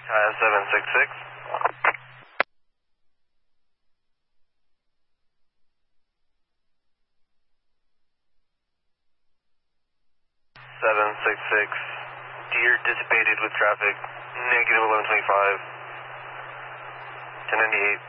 766. 766. Deer dissipated with traffic. Negative 1125. 1098.